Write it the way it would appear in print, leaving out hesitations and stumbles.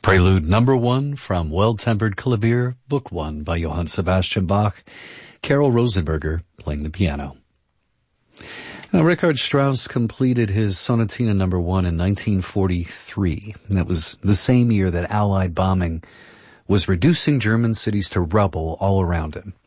Prelude number 1 from Well-Tempered Clavier, Book 1 by Johann Sebastian Bach, Carol Rosenberger playing the piano. Now, Richard Strauss completed his Sonatina number 1 in 1943. And that was the same year that Allied bombing was reducing German cities to rubble all around him.